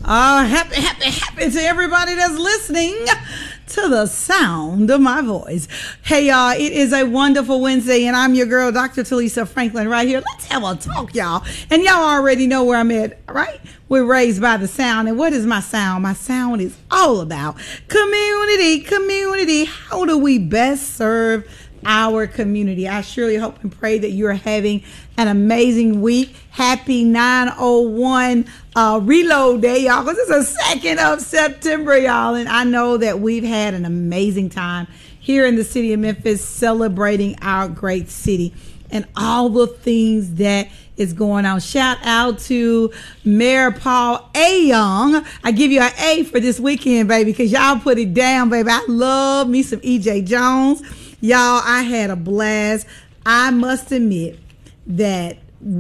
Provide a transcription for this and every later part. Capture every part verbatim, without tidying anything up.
Uh, happy, happy, happy to everybody that's listening to the sound of my voice. Hey, y'all, it is a wonderful Wednesday, and I'm your girl, Doctor Talisa Franklin, right here. Let's have a talk, y'all. And y'all already know where I'm at, right? We're raised by the sound. And what is my sound? My sound is all about community, community. How do we best serve our community? I surely hope and pray that you're having an amazing week. Happy nine oh one uh, reload day, y'all, because it's the second of September, y'all. And I know that we've had an amazing time here in the city of Memphis celebrating our great city and all the things that is going on. Shout out to Mayor Paul A. Young. I give you an A for this weekend, baby, because y'all put it down, baby. I love me some E J Jones. Y'all, I had a blast. I must admit that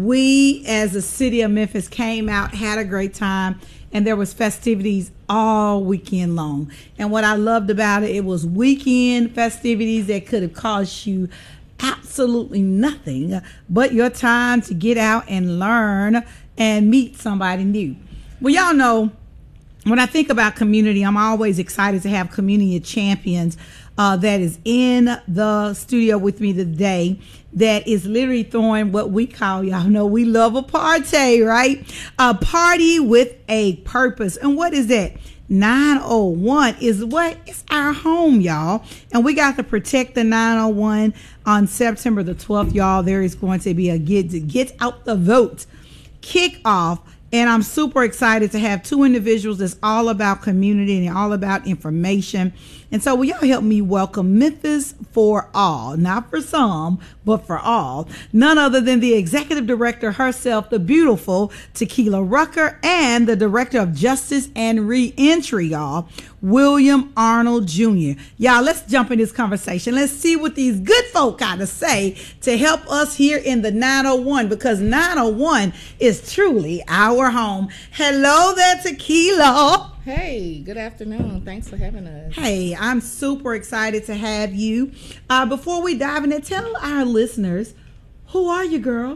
we as a city of Memphis came out, had a great time, and there was festivities all weekend long. And what I loved about it, it was weekend festivities that could have cost you absolutely nothing but your time to get out and learn and meet somebody new. Well, y'all know, when I think about community, I'm always excited to have community champions uh, that is in the studio with me today, that is literally throwing what we call, y'all know we love a party, right? A party with a purpose. And what is that? nine oh one is what? It's our home, y'all. And we got to protect the nine oh one on September the twelfth, y'all. There is going to be a get, get out the vote kickoff. And I'm super excited to have two individuals that's all about community and all about information. And so will y'all help me welcome Memphis for all, not for some, but for all. None other than the executive director herself, the beautiful Tequila Rucker, and the director of justice and reentry, y'all, William Arnold Junior Y'all, let's jump in this conversation. Let's see what these good folk got to say to help us here in the nine oh one, because nine oh one is truly our home. Hello there, Tequila. Hey, good afternoon. Thanks for having us. Hey, I'm super excited to have you. Uh, before we dive in, tell our listeners, who are you, girl?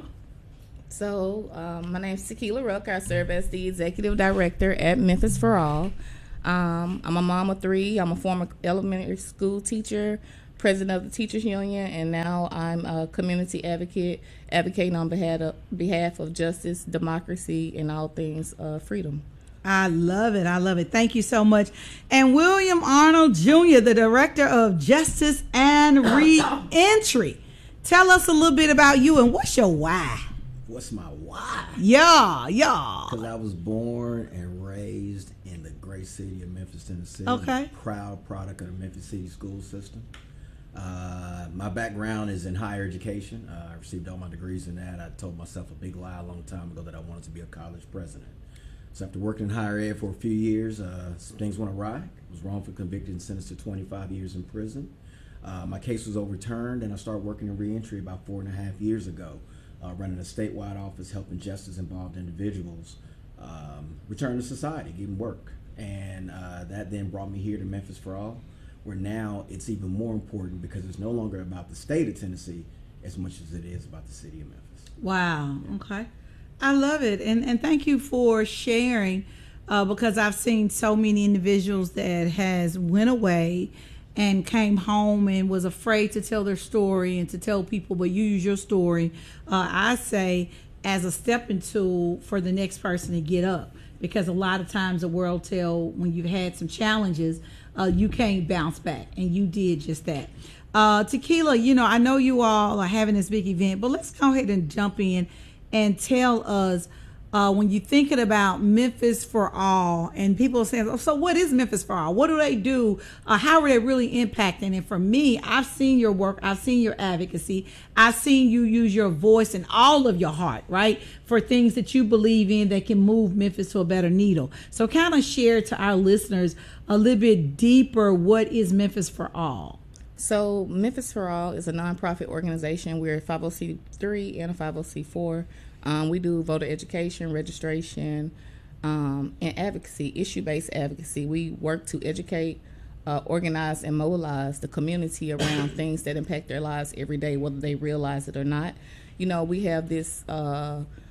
So, um, my name's Tequila Rucker. I serve as the executive director at Memphis for All. Um, I'm a mom of three. I'm a former elementary school teacher, president of the Teachers Union, and now I'm a community advocate, advocating on behalf of, behalf of justice, democracy, and all things uh, freedom. I love it. I love it. Thank you so much. And William Arnold Junior, the director of justice and reentry. Tell us a little bit about you and what's your why? What's my why? Yeah, yeah. Because I was born and raised in the great city of Memphis, Tennessee. Okay. Proud product of the Memphis City school system. Uh, my background is in higher education. Uh, I received all my degrees in that. I told myself a big lie a long time ago that I wanted to be a college president. So after working in higher ed for a few years, uh, some things went awry. I was wrongfully convicted and sentenced to twenty-five years in prison. Uh, my case was overturned, and I started working in reentry about four and a half years ago, uh, running a statewide office helping justice-involved individuals um, return to society, give them work. And uh, that then brought me here to Memphis for All, where now it's even more important because it's no longer about the state of Tennessee as much as it is about the city of Memphis. Wow. Yeah. Okay. I love it. And and thank you for sharing, uh, because I've seen so many individuals that has went away and came home and was afraid to tell their story and to tell people, but you use your story, uh, I say, as a stepping tool for the next person to get up. Because a lot of times the world tell when you've had some challenges, uh, you can't bounce back. And you did just that. Uh, Tequila, you know, I know you all are having this big event, but let's go ahead and jump in and tell us, uh, when you're thinking about Memphis for All, and people are saying, oh, so what is Memphis for All? What do they do? Uh, how are they really impacting? And for me, I've seen your work. I've seen your advocacy. I've seen you use your voice and all of your heart, right, for things that you believe in that can move Memphis to a better needle. So kind of share to our listeners a little bit deeper, what is Memphis for All? So Memphis for All is a nonprofit organization. We're a five oh c three and a five oh c four. Um, we do voter education, registration, um, and advocacy, issue-based advocacy. We work to educate, uh, organize, and mobilize the community around things that impact their lives every day, whether they realize it or not. You know, we have this uh,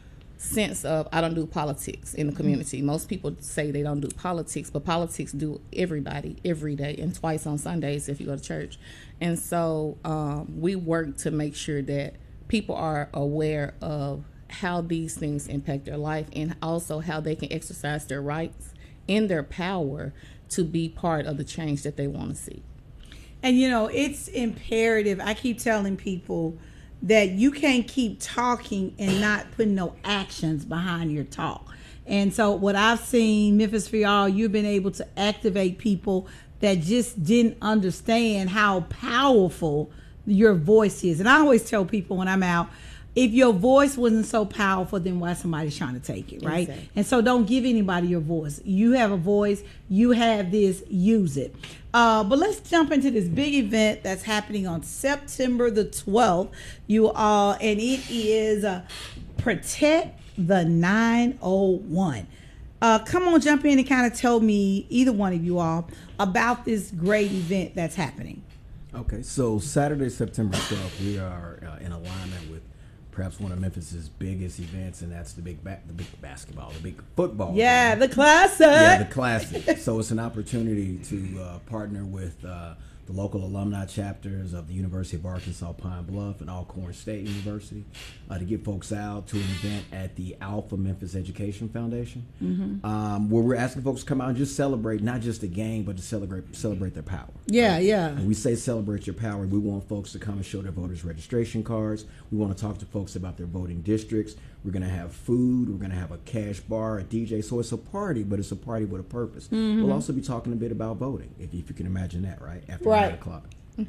sense of I don't do politics in the community. Mm-hmm. Most people say they don't do politics, but politics do everybody every day and twice on Sundays if you go to church. And so um, we work to make sure that people are aware of how these things impact their life and also how they can exercise their rights and their power to be part of the change that they want to see. And, you know, it's imperative. I keep telling people that you can't keep talking and not putting no actions behind your talk. And so what I've seen, Memphis for Y'all, you've been able to activate people that just didn't understand how powerful your voice is. And I always tell people when I'm out, if your voice wasn't so powerful, then why somebody's trying to take it, right? Exactly. And so don't give anybody your voice. You have a voice. You have this. Use it. Uh, but let's jump into this big event that's happening on September the twelfth. You all, and it is uh, Protect the nine oh one. Uh, come on, jump in and kind of tell me, either one of you all, about this great event that's happening. Okay, so Saturday, September twelfth, we are uh, in alignment with perhaps one of Memphis's biggest events, and that's the big ba- the big basketball, the big football. Yeah, game. the classic. Yeah, the classic. So it's an opportunity to uh, partner with uh, the local alumni chapters of the University of Arkansas Pine Bluff and Alcorn State University uh, to get folks out to an event at the Alpha Memphis Education Foundation, mm-hmm. um, where we're asking folks to come out and just celebrate not just the game, but to celebrate celebrate their power. Yeah, right? yeah. And we say celebrate your power. We want folks to come and show their voters registration cards. We want to talk to folks about their voting districts. We're going to have food. We're going to have a cash bar, a D J. So it's a party, but it's a party with a purpose. Mm-hmm. We'll also be talking a bit about voting, if, if you can imagine that, right? After right. nine o'clock.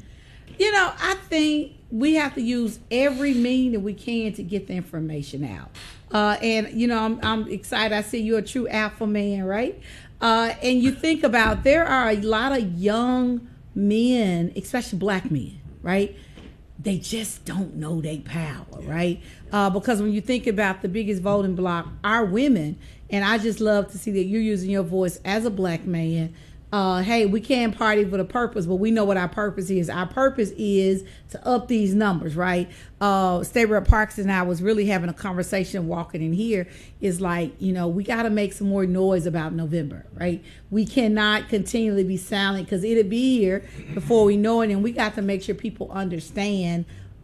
You know, I think we have to use every mean that we can to get the information out. Uh, and, you know, I'm, I'm excited. I see you're a true alpha man, right? Uh, and you think about there are a lot of young men, especially black men, right? They just don't know their power, yeah. right? Uh, because when you think about the biggest voting bloc, our women, and I just love to see that you're using your voice as a black man. Uh, hey, we can party for the purpose, but we know what our purpose is. Our purpose is to up these numbers, right? Uh, State Rep Parks and I was really having a conversation walking in here. Is like, you know, we got to make some more noise about November, right? We cannot continually be silent because it'll be here before we know it, and we got to make sure people understand